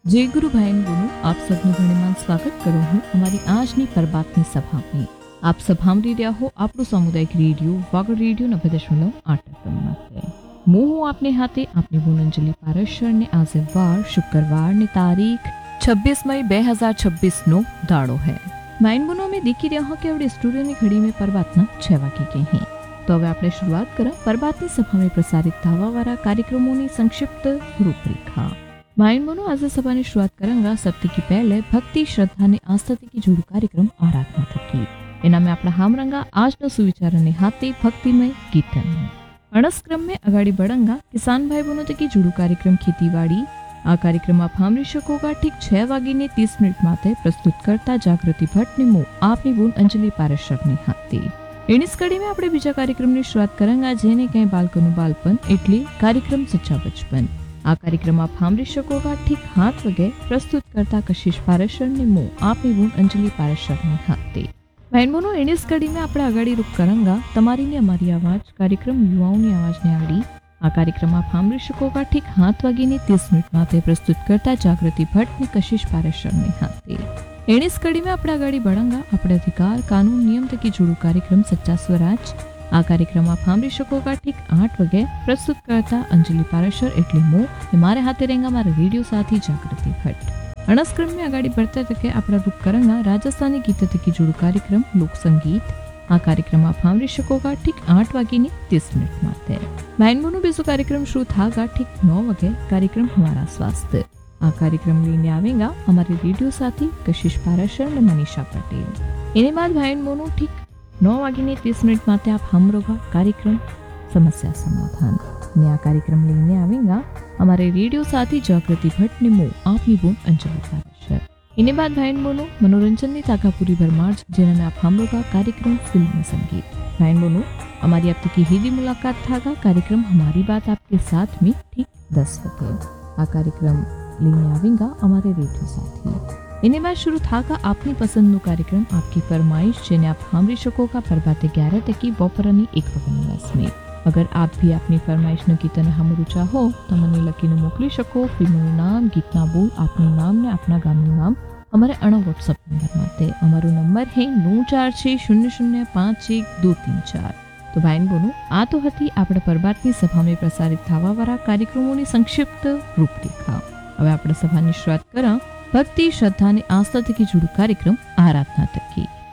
जय गुरु भाई गुरु आप सबનું ઘણીમાં સ્વાગત કરું હું અમારી આજની પરબાતની સભામાં આપ સભામાં રહ્યા હો આપણું સામુદાયિક રેડિયો વાગડ રેડિયો 90.8 FM માટે હું આપને હાથે આપની બુનંજલી પારશર ને આજે વાર શુક્રવાર ની તારીખ 26 मई 2026 નો દાડો है માઇન બનો में देखी રહ્યા हो કે આપણે સ્ટુડિયો ની ઘડી में પરબાતના 6 વાગે કે हैं तो હવે આપણે શરૂઆત કરા પરબાતની સભા में प्रसारित થવા વાળા કાર્યક્રમોની સંક્ષિપ્ત રૂપરેખા। माइन मनो आज सभा ने शुरुआत करेंगे सप्ताह की पहले भक्ति श्रद्धा ने आस्था की जुड़ू कार्यक्रम आराधना थकी एना में अपना हामरंगा आज नो सुविचार ने हाथे भक्तिमय कीर्तन अणस क्रम में अगाड़ी बढ़ंगा किसान भाई बहनों की जुड़ू कार्यक्रम खेतीवाड़ी आ कार्यक्रम आप सांभળી શકો ठीक 6:30 माथे प्रस्तुत करता जागृति भट्ट ने मुंह आपनी बून अंजलि पारेशर ने हाथे एनी कड़ी में આપણે બીજા કાર્યક્રમની શરૂઆત કરાંગા જેને કઈ બાળકોનું બાળપણ એટલે કાર્યક્રમ સચ્ચા બચપન। आ कार्यक्रम आप सांभળી શકો ठीक 7 वागे प्रस्तुत करता कशिश पारेशर ने मुंह आपनी बून अंजलि पारेशर ने हाथे भाई बहनों एनी कड़ी में આપણે अगाड़ी रुक करांगा तमारी ने हमारी आवाज कार्यक्रम युवाओं की आवाज ने आड़ी आ कार्यक्रम आप सांभળી શકો ठीक 7:30 माथे प्रस्तुत करता जागृति भट्ट ने कशिश पारेशर ने हाथे एनी कड़ी में આપણે अगाड़ी बढ़ांगा अपने अधिकार कानून नियम तक जुड़ू कार्यक्रम सच्चा स्वराज आ कार्यक्रम आप सांभળી શકો ठीक 8 वागे प्रस्तुत करता अंजलि पारेशर एटले मो मारे हाथे रहेंगा मारे रेडियो साथी जागृति भट्ट। अणस्क्रम में अगाड़ी बढ़ते तके आपड़ा रुक करेंगा राजस्थानी गीत तकी जुड़ू कार्यक्रम लोक संगीत आ कार्यक्रम आप सांभળી શકો ठीक 8:30 माथे भाई बहनों बीजो कार्यक्रम शुरू थागा ठीक 9 वागे कार्यक्रम हमारा स्वास्थ्य आ कार्यक्रम लेने आवेगा हमारे रेडियो साथी कशिश पारेशर ने मनीषा पटेल। इने बाद भाई बहनों ठीक 9:30 माथे आप हमरोगा कार्यक्रम समस्या समाधान ने आ कार्यक्रम लेने आवेगा हमारे रेडियो साथी जागृति भट्ट ने मुंह आपनी बून अंजलि पारेशर। इने बाद भाई बहनों मनोरंजन की ताकापूरी भरमार जिन्हें में आप हमरोगा कार्यक्रम फिल्म संगीत। भाई बहनों हमारी अब तक की हिंदी मुलाकात थागा कार्यक्रम हमारी बात आपके साथ में ठीक 10 बजे आ कार्यक्रम लेने आवेगा हमारे रेडियो साथी। इन्हें बाद शुरू थागा आपनी पसंद नो कार्यक्रम आपकी फरमाइश जिन्हें आप सांभળી શકો प्रभाते 11 तक बपोरनी 1 वागे में। अगर आप भी अपनी फरमाइश नो गीतने हमरू चाहो तो मने लखीने मोकली શકો फिल्मનું नाम गीतना बोल आपનું नाम ने अपना गामનું नाम हमारे अणो व्हाट्सएप नंबर माटे हमारो नंबर है 9460051234। तो भाई बहनों आ तो हती आपणे परबातनी सभा में प्रसारित थवा वाला कार्यक्रमोनी संक्षिप्त रूपरेखा। હવે આપણે સભાની શરૂઆત કરા ભક્તિ શ્રદ્ધા અને આસ્થા થકી जुड़ू कार्यक्रम आराधना थकी।